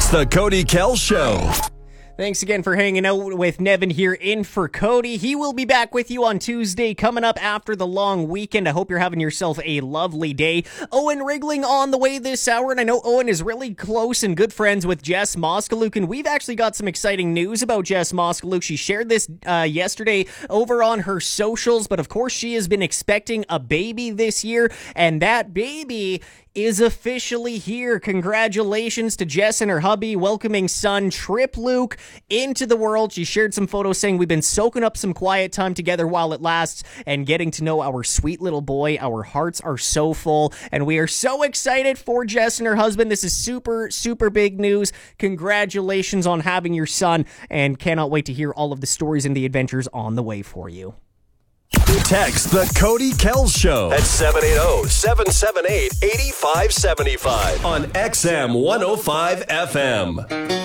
It's the Cody Kell Show. Thanks again for hanging out with Nevin here in for Cody. He will be back with you on Tuesday coming up after the long weekend. I hope you're having yourself a lovely day. Owen Rigling on the way this hour, and I know Owen is really close and good friends with Jess Moskaluk, and we've actually got some exciting news about Jess Moskaluk. She shared this yesterday over on her socials, but of course she has been expecting a baby this year, and that baby is officially here. Congratulations to Jess and her hubby welcoming son Trip Luke into the world. She shared some photos saying we've been soaking up some quiet time together while it lasts and getting to know our sweet little boy. Our hearts are so full and we are so excited for Jess and her husband. This is super, super big news. Congratulations on having your son and cannot wait to hear all of the stories and the adventures on the way for you. Text the Cody Kell Show at 780-778-8575 on XM 105 FM.